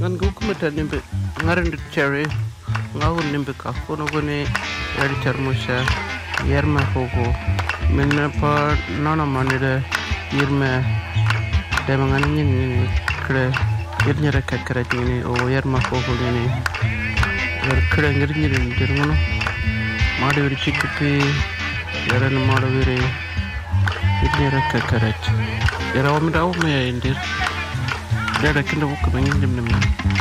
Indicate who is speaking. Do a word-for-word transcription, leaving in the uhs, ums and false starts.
Speaker 1: ngan gu kumata nimbe ngaran cherry ngagun nimbe ka kono gone yari termosha yerma hogo minna pa nana manida yirma demangan nyin kre yirnya reka kre tini o yerma hogo ni yer kre ngir nyirin dirmono madu wiri chikupi yaran madu wiri yirnya reka kre yara wamida o me indir dada kinda buka bangin dim dim